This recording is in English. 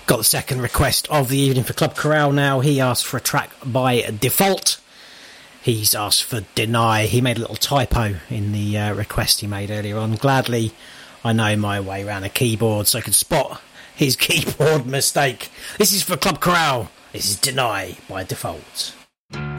Got the second request of the evening for Club Corral now. He asked for a track by Default. He's asked for Deny. He made a little typo in the request he made earlier on. Gladly, I know my way around a keyboard so I can spot his keyboard mistake. This is for Club Corral. This is Deny by Default.